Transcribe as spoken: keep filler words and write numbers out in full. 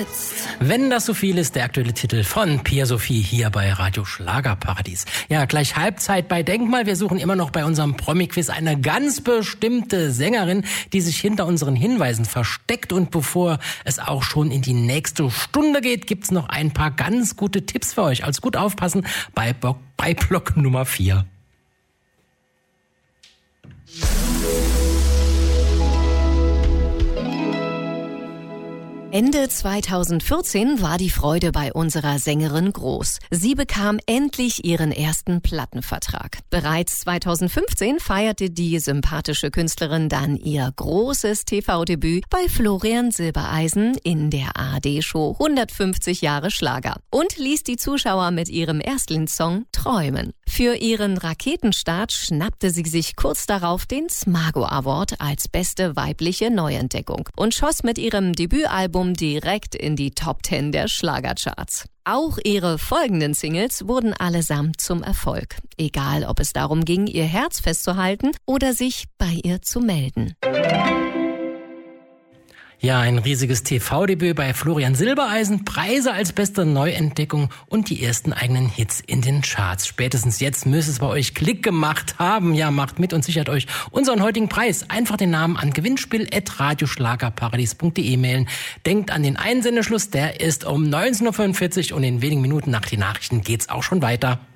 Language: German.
jetzt. Wenn das so viel ist, der aktuelle Titel von Pia Sophie hier bei Radio Schlagerparadies. Ja, gleich Halbzeit bei Denkmal. Wir suchen immer noch bei unserem Promi-Quiz eine ganz bestimmte Sängerin, die sich hinter unseren Hinweisen versteckt. Und bevor es auch schon in die nächste Stunde geht, gibt's noch ein paar ganz gute Tipps für euch. Also gut aufpassen bei, Bo- bei Block Nummer vier. Ende zweitausendvierzehn war die Freude bei unserer Sängerin groß. Sie bekam endlich ihren ersten Plattenvertrag. Bereits zweitausendfünfzehn feierte die sympathische Künstlerin dann ihr großes T V-Debüt bei Florian Silbereisen in der A R D-Show hundertfünfzig Jahre Schlager und ließ die Zuschauer mit ihrem Erstlingssong träumen. Für ihren Raketenstart schnappte sie sich kurz darauf den Smago Award als beste weibliche Neuentdeckung und schoss mit ihrem Debütalbum direkt in die Top Ten der Schlagercharts. Auch ihre folgenden Singles wurden allesamt zum Erfolg. Egal, ob es darum ging, ihr Herz festzuhalten oder sich bei ihr zu melden. Ja, ein riesiges T V-Debüt bei Florian Silbereisen, Preise als beste Neuentdeckung und die ersten eigenen Hits in den Charts. Spätestens jetzt müsste es bei euch Klick gemacht haben. Ja, macht mit und sichert euch unseren heutigen Preis. Einfach den Namen an gewinnspiel at radioschlagerparadies punkt de mailen. Denkt an den Einsendeschluss, der ist um neunzehn Uhr fünfundvierzig und in wenigen Minuten nach den Nachrichten geht's auch schon weiter.